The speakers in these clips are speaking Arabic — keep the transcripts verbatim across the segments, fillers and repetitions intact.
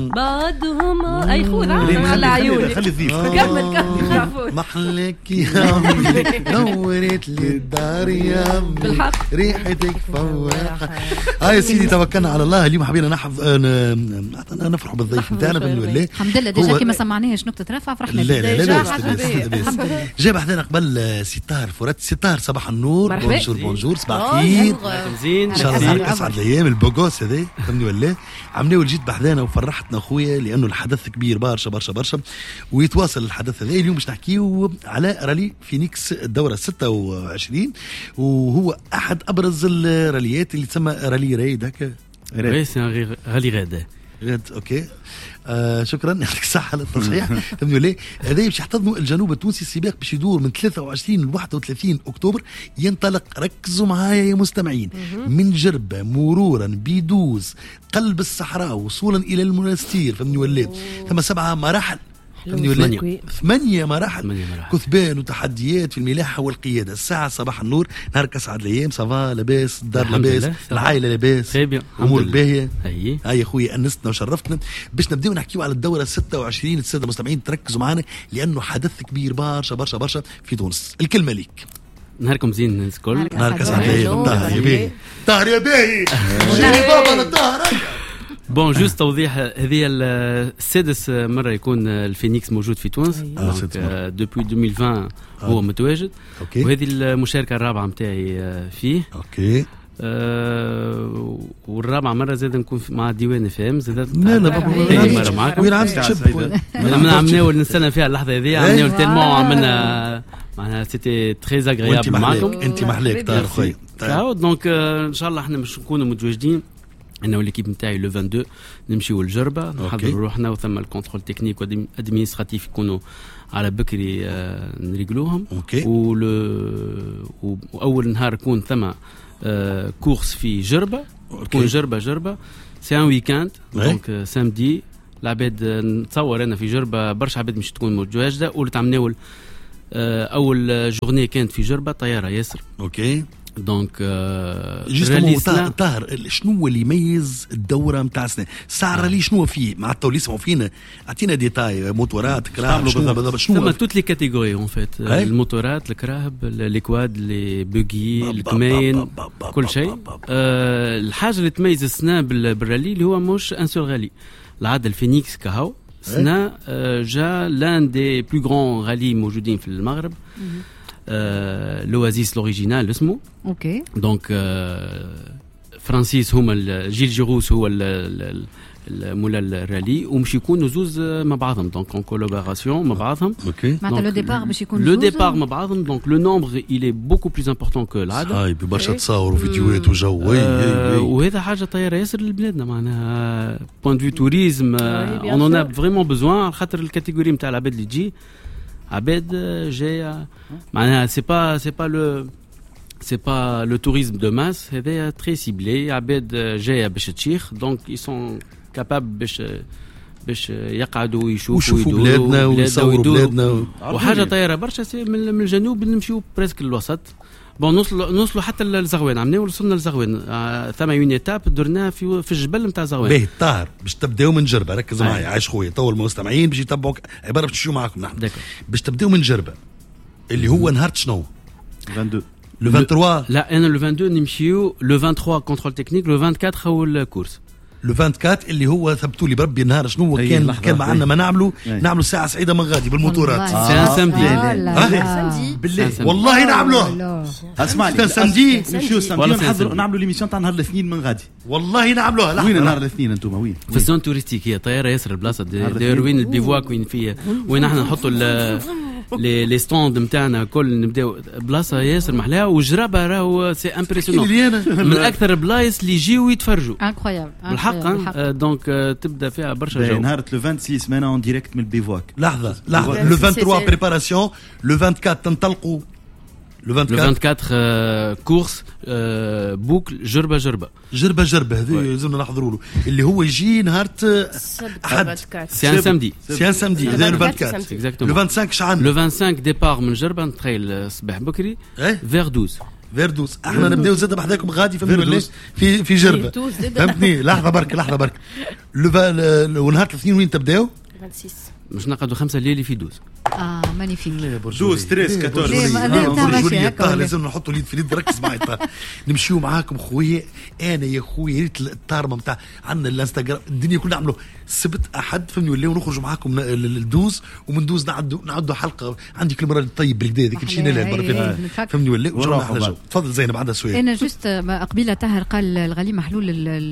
بعدهم اي خذ على عيوني خلي الضيف كمل كمل محلك يا عمي نورت لي الدار يا عمي بالحق ريحتك فواحه. اه يا سيدي توكلنا على الله. اليوم حبينا نحف نفرحوا بالضيف نتاعنا بالله. الحمد لله ديجا كي ما سمعناش نكته رفع فرحنا. لا لا لا جاب حدانا قبل ستار فرات ستار صباح النور. بونجور بونجور صباح الخير زين ان شاء الله نهارك اسعد الايام. البوغوس هذا فهمني ولا عملوا الجيت بحذانا وفرحتنا اخويا لانه الحدث كبير برشا برشا برشا ويتواصل الحدث هذا. اليوم باش نحكيو على رالي فينيكس الدوره ستة وعشرين وهو احد ابرز الراليات اللي تسمى رالي رايد هكا ريس رالي غاده غاد. اوكي آه شكرا يعطيك الصحه للتصحيح. فهمتوا ليه هذا باش يحتضنوا الجنوب التونسي. السباق باش يدور من ثلاثة وعشرين ل واحد وثلاثين اكتوبر. ينطلق ركزوا معايا يا مستمعين من جربه مرورا بيدوز قلب الصحراء وصولا الى المنستير. فهمني ولا ثم سبعه مراحل ثمانية ثمانية مراحل كثبان وتحديات في الملاحة والقيادة. الساعة صباح النور نهارك أسعد الأيام. صافا لاباس الدار لاباس العائلة لاباس أمور باهية. هاي أخوي أنستنا وشرفتنا. باش نبداو نحكيو على الدورة ستة وعشرين. السادة المستمعين تركزوا معنا لأنه حدث كبير برشا برشا برشا في تونس. الكلمة ليك. نهاركم زين الناس الكل. نهارك أسعد الأيام. طاهر يا باهي طاهر يا باهي جيني بابا للطاهر. بون جوست توضيح هذه السادس مرة يكون الفينيكس موجود في تونس. دوبوي ألفين وعشرين هو متواجد. وهذه المشاركة الرابعة متاعي فيه. اوكي أه والرابعة مرة زاد نكون مع ديوان فام زاد. لا لا مرة معاكم. وين عملت تشب لما عملناو نستنى فيها اللحظة هذه عملناو تيلمون عملنا معناها سيتي تري اغريابل معاكم. انت محلاك طاهر خويا. دونك ان شاء الله احنا باش نكونوا متواجدين انا والليكيب نتاعي لو اثنين وعشرين نمشيو للجربه نحضروا روحنا وثم الكونترول تكنيك وادمينستراتيف يكونوا على بكري آه نريقلوهم. واول نهار يكون ثم آه كورس في جربه تكون جربه جربه سي ان ويكاند دونك سامدي العباد نتصور انا في جربه برشا عباد مش تكون متواجده. ولتعملوا آه اول جورني كانت في جربه طياره ياسر. اوكي دونك جوستومون طاهر شنو اللي يميز الدوره نتاع السنه الساعه الرالي شنو فيه مع التو اللي يسمعوا فينا اعطينا ديتاي موتورات كراهب شنو بالضبط شنو ثم توت لي كاتيجوري اون فيت الموتورات الكراهب ليكواد لي بوغي الكمين كل شيء. أه الحاجه اللي تميز السنه بالرالي اللي هو مش ان سول رالي العاده الفينيكس كهو سنه أه جا لان دي بلو غران رالي موجودين في المغرب. آه لوازيس لوريجينال اسمه. اوكي دونك آه فرانسيس هما جيل جيروس هو مولا الرالي ومش يكونوا زوز مع بعضهم دونك اون كولابوراسيون مع بعضهم. اوكي معناتها لو ديبار باش يكون لو ديبار مع بعضهم دونك لو نومبر il est beaucoup plus important que العاده. هاي برشا تصاور وفيديوهات وجو. وهذا حاجه طياره ياسر لبلادنا معناها بوين دو توريزم اون اون ا فريمون بوزوان خاطر الكاتيجوري نتاع العباد اللي تجي عباد جايه معناها سي با سي با لو سي با لو توريزم دو ماس هذايا تري سيبلي عباد جايه باش تشيخ دونك اي سون كابابل باش باش يقعدوا يشوفوا بلادنا ويصوروا بلادنا وحاجه طايره برشا من الجنوب نمشيو بريسك للوسط. بون نوصلوا نوصلوا حتى للزغوان عملنا وصلنا للزغوان آه ثم اون ايتاب درناها في في الجبل نتاع زغوان. باهي طاهر باش تبداو من جربه ركز معايا عايش خويا طول المستمعين باش يتبعوك عباره باش نمشيو معاكم نحن باش تبداو من جربه اللي هو نهار شنو اثنين وعشرين لو اثنين وعشرين. لا انا لو اثنين وعشرين نمشيو لو ثلاثة وعشرين كونترول تكنيك لو أربعة وعشرين هو الكورس. لو أربعة وعشرين اللي هو ثبتوا لي بربي النهار شنو كان كان معنا ما نعملوا نعملوا ساعه سعيده من غادي بالموتورات. سان سامدي بالله والله نعملوها. اسمعني سامدي نمشيو سامدي نحضروا نعملوا ليميسيون تاع نهار الاثنين من غادي والله نعملوها. وين نهار الاثنين انتم وين في الزون توريستيك هي طياره ياسر البلاصه داير وين البيفواك وين فيه وين احنا نحطوا لي لي ستوند نتاعنا كل نبداو بلاصه ياسر محلاها وجربه راهو سي امبرسيونون من اكثر البلايص اللي يجيو يتفرجوا انكرويابل بالحق. دونك تبدا فيها برشا جو. نهار لو ستة وعشرين سمانه اون ديريكت من البيفواك. لحظه لحظه لو ثلاثة وعشرين بريباراسيون لو أربعة وعشرين تنطلقوا لو أربعة وعشرين كورس بوكل جربه جربه جربه جربه هذه لازمنا نحضروا له اللي هو يجي نهار احد سي ان سامدي سي ان سامدي هذا لو أربعة وعشرين اكزاكتومون لو خمسة وعشرين شحال لو خمسة وعشرين ديبار من جربه نتخيل الصباح بكري فيغ اثناشر فيردوس احنا نبداو زاد بحذاكم غادي في في في جربه فهمتني. لحظه برك لحظه برك ونهار الاثنين وين تبداو؟ مش نقعدوا خمسة ليلي في دوز. اه مانيفيك. دوز تريس كاتورز لازم نحطوا اليد في اليد. ركز معي طه. نمشيو معاكم خويا. انا يا خويا ريت الطارمه نتاع عندنا الانستغرام الدنيا كلها نعملوا سبت احد فهمني ولا نخرجوا معاكم للدوز ومن دوز نعدوا نعدوا حلقه. عندي كل مره طيب بالكدا هذيك مشينا لها المره فهمني ولا وجونا على جو. تفضل زينب عندها سؤال. انا جست قبيله طاهر قال الغالي محلول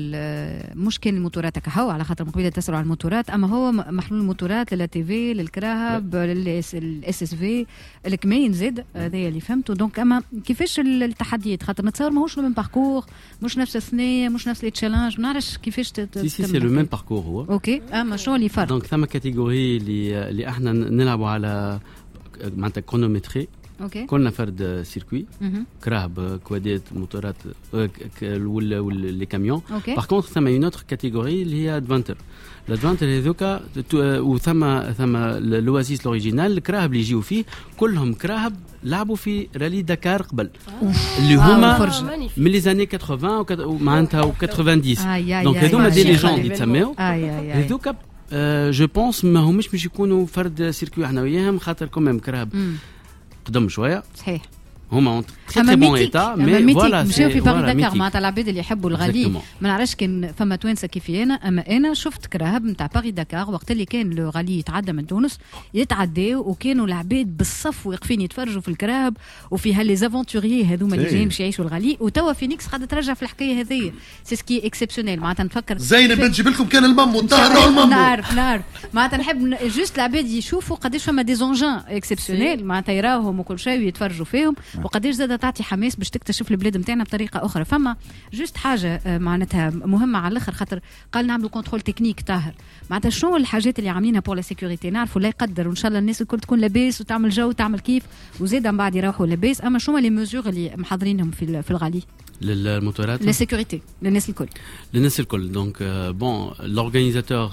مش كان الموتورات كهو على خاطر قبيله تسرع على الموتورات اما هو محلول الموتورات للا تي في للكراهب الاس اس في الكمين زاد هذا اللي فهمته. دونك اما كيفاش التحديات خاطر نتصور ماهوش لو ميم باركور مش نفس الثنيه مش نفس لي تشالنج ما نعرفش كيفاش سي سي سي لو ميم باركور هو اوكي اما شنو اللي فرق؟ دونك ثما كاتيجوري اللي اللي احنا نلعبوا على معناتها كرونومتري اوكي كلنا فرد سيركوي كراهب كوادات موتورات ولا لي كاميون. باغ كونطخ ثما اون اوتر كاتيجوري اللي هي ادفانتر. الادفانتر هذوكا وثما ثما لوازيس الاوريجينال الكراهب اللي يجيو فيه كلهم كراهب لعبوا في رالي دكار قبل اللي هما من لي زاني ثمانين ومعناتها و تسعين. دونك هذوما دي ليجوند يتسموا هذوكا. جو بونس ما همش باش يكونوا فرد سيركوي احنا وياهم خاطر كوميم كراهب قدم شويه صحيح هما تري بون ايتا مي فوالا مشاو في باري داكار معناتها العباد اللي يحبوا الغالي ما نعرفش كان فما توانسه كيفي انا اما انا شفت كراهب نتاع باري داكار وقت اللي كان لو غالي يتعدى من تونس يتعداو وكانوا العباد بالصف واقفين يتفرجوا في الكراهب وفي هاللي زافونتوريي هذوما اللي جايين باش يعيشوا الغالي. وتوا فينيكس قاعده ترجع في الحكايه هذه سي سكي اكسبسيونيل معناتها نفكر زينب نجيب لكم كان المامو طاهر المامو نعرف نعرف معناتها نحب جوست العباد يشوفوا قداش فما دي زونجان اكسبسيونيل معناتها يراوهم وكل شيء ويتفرجوا فيهم وقداش زاد تعطي حماس باش تكتشف البلاد نتاعنا بطريقه اخرى. فما جوست حاجه معناتها مهمه على الاخر خاطر قال نعملوا كنترول تكنيك طاهر معناتها شنو الحاجات اللي عاملينها بور لا سيكوريتي نعرفوا لا يقدر وان شاء الله الناس الكل تكون لاباس وتعمل جو وتعمل كيف وزيد من بعد يروحوا لاباس. اما شنو لي ميزور اللي محضرينهم في في الغالي للموتورات لا سيكوريتي للناس الكل للناس الكل. دونك بون لورغانيزاتور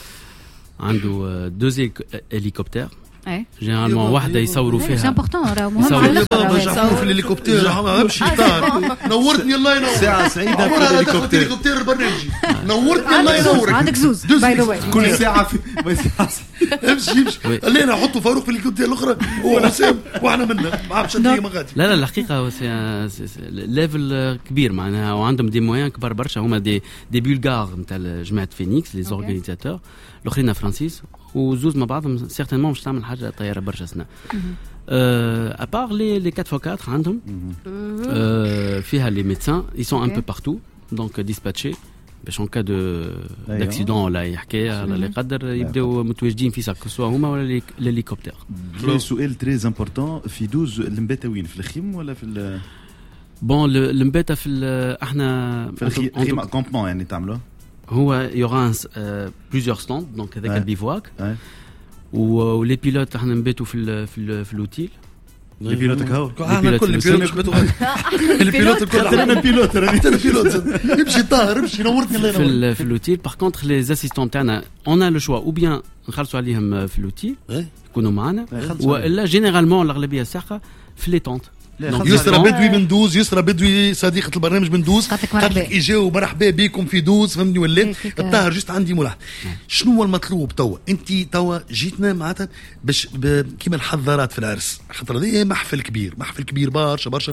عنده دوزي هليكوبتر جينيرالمون واحده يصوروا فيها سي امبورطون راه مهم يصوروا في الهليكوبتر امشي طار نورتني الله ينور ساعه سعيده في الهليكوبتر الهليكوبتر البرنامجي نورتني الله ينورك عندك زوز باي ذا واي كل ساعه في امشي امشي اللي انا احطوا فاروق في الهليكوبتر الاخرى وحسام واحنا منا ما عرفتش ما غادي. لا لا الحقيقه سي ليفل كبير معناها وعندهم دي مويان كبار برشا. هما دي دي بولغار نتاع جماعه فينيكس لي زورغانيزاتور الاخرين فرانسيس وزوز مع بعضهم سيغتينمون باش تعمل حاجه طياره برشا سنه. ابار لي لي أربعة فور أربعة عندهم فيها لي ميدسان اي سون ان بو بارتو دونك ديسباتشي باش اون كا دو داكسيدون ولا يحكي على اللي يقدر يبداو متواجدين في ساك سواء هما ولا الهليكوبتر. سؤال تري امبورطون في دوز المباتا وين في الخيم ولا في بون المباتا في احنا في الخيم كومبون يعني تعملوه هو يوران بليزيور ستاند دونك هذاك البيفواك ولي بيلوت احنا نباتوا في في في الاوتيل. لي بيلوت كهو احنا كل البيلوت البيلوت الكل انا بيلوت انا بيلوت امشي طاهر امشي نورتني الله ينور في الاوتيل. باغ كونطخ لي اسيستون تاعنا اون ا لو شوا او بيان نخلصوا عليهم في الاوتيل يكونوا معنا والا جينيرالمون الاغلبيه الساحه في لي طونت. يسرى بدوي من دوز يسرى بدوي صديقة البرنامج من دوز قالت لك اجاو مرحبا بكم في دوز فهمني ولا الطاهر جست عندي ملاحظة شنو هو المطلوب توا انت توا جيتنا معناتها باش كيما الحضارات في العرس خاطر هذه محفل كبير محفل كبير برشا برشا